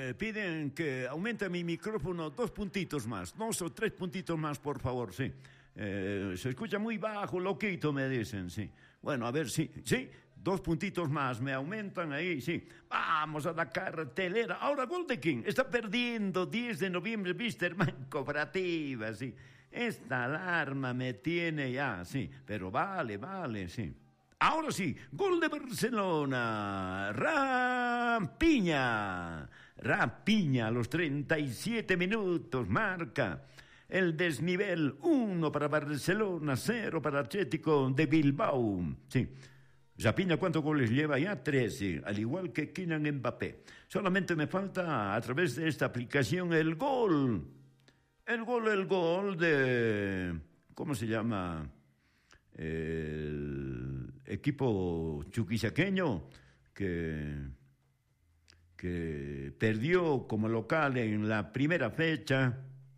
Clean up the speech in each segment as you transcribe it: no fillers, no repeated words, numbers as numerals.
piden que aumente mi micrófono 2 puntitos más, 2 o 3 puntitos más, por favor, sí. Se escucha muy bajo, loquito, me dicen, sí. Bueno, a ver, sí, 2 puntitos más, me aumentan ahí, sí. Vamos a la cartelera. Ahora, gol de quién, está perdiendo 10 de noviembre, Wisterman Cooperativa, sí. Esta alarma me tiene ya, sí, pero vale, sí. Ahora sí, gol de Barcelona, Rapiña a los 37 minutos, marca el desnivel, 1 para Barcelona, 0 para Atlético de Bilbao, sí. Rapiña, ¿cuántos goles lleva ya? 13, al igual que Kylian Mbappé. Solamente me falta, a través de esta aplicación, el gol de, ¿cómo se llama? El equipo chuquisaqueño que perdió como local en la primera fecha,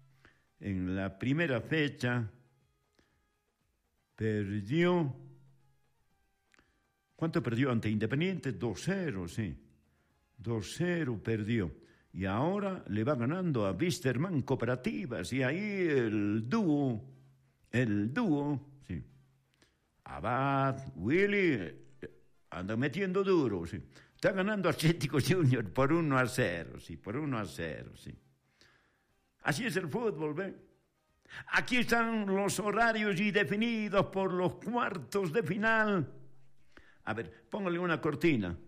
perdió, ¿cuánto perdió ante Independiente? 2-0, sí, 2-0 perdió, y ahora le va ganando a Wisterman Cooperativas, y ahí el dúo, sí, Abad, Willy, anda metiendo duro, sí. Está ganando Atlético Junior por 1-0, sí, por 1-0, sí. Así es el fútbol, ¿ven? Aquí están los horarios y definidos por los cuartos de final. A ver, póngale una cortina.